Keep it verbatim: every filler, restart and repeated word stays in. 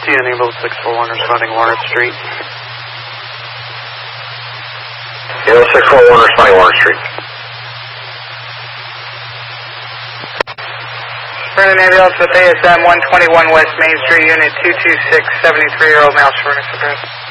Unit ambulance six four one responding Warren Street. Unit six four one responding Warren Street. Brennan ambulance with A S M one twenty-one West Main Street, Unit two two six, seventy-three year old male shortness of breath.